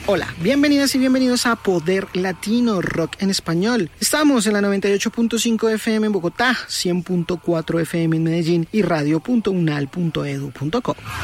Hola, bienvenidas y bienvenidos a Poder Latino, rock en español. Estamos en la 98.5 FM en Bogotá, 100.4 FM en Medellín y radio.unal.edu.co.